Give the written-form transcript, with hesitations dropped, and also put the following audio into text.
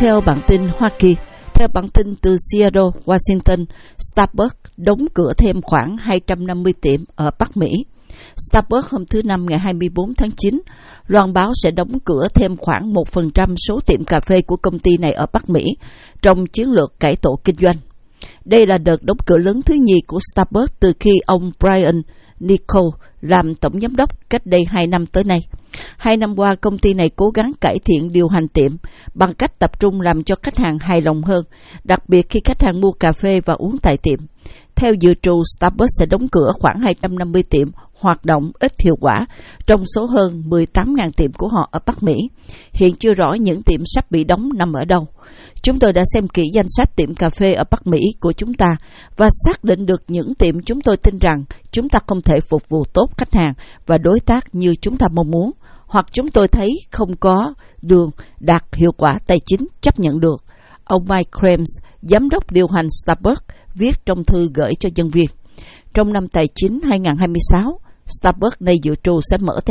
Theo bản tin Hoa Kỳ, theo bản tin từ Seattle, Washington, Starbucks đóng cửa thêm khoảng 250 tiệm ở Bắc Mỹ. Starbucks hôm thứ Năm ngày 24 tháng 9 loan báo sẽ đóng cửa thêm khoảng 1% số tiệm cà phê của công ty này ở Bắc Mỹ trong chiến lược cải tổ kinh doanh. Đây là đợt đóng cửa lớn thứ nhì của Starbucks từ khi ông Brian Niccol làm tổng giám đốc cách đây 2 năm tới nay. 2 năm qua, công ty này cố gắng cải thiện điều hành tiệm bằng cách tập trung làm cho khách hàng hài lòng hơn, đặc biệt khi khách hàng mua cà phê và uống tại tiệm. Theo dự trù, Starbucks sẽ đóng cửa khoảng 250 tiệm hoạt động ít hiệu quả trong số hơn 18.000 tiệm của họ ở Bắc Mỹ. Hiện chưa rõ những tiệm sắp bị đóng nằm ở đâu. Chúng tôi đã xem kỹ danh sách tiệm cà phê ở Bắc Mỹ của chúng ta và xác định được những tiệm chúng tôi tin rằng chúng ta không thể phục vụ tốt khách hàng và đối tác như chúng ta mong muốn, hoặc chúng tôi thấy không có đường đạt hiệu quả tài chính chấp nhận được. Ông Mike Krams, giám đốc điều hành Starbucks, viết trong thư gửi cho nhân viên. Trong năm tài chính 2026, Starbucks này dự trù sẽ mở